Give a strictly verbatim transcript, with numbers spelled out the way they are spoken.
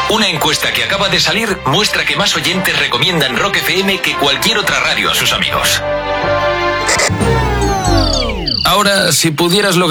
Una encuesta que acaba de salir muestra que más oyentes recomiendan Rock F M que cualquier otra radio a sus amigos. Ahora, si pudieras lograr